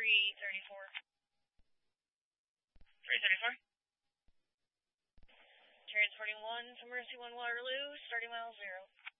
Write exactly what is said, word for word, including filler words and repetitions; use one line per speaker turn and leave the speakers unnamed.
three thirty-four. three thirty-four. Transporting one from Mercy one Waterloo, starting mile zero.